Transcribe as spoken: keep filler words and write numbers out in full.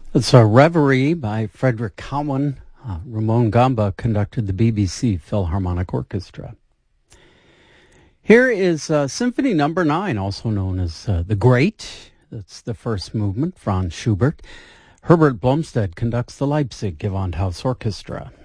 It's a Reverie by Frederick Cowan. Uh, Ramon Gamba conducted the B B C Philharmonic Orchestra. Here is uh, Symphony Number Nine, also known as uh, The Great. That's the first movement, Franz Schubert. Herbert Blomstedt conducts the Leipzig Gewandhaus Orchestra.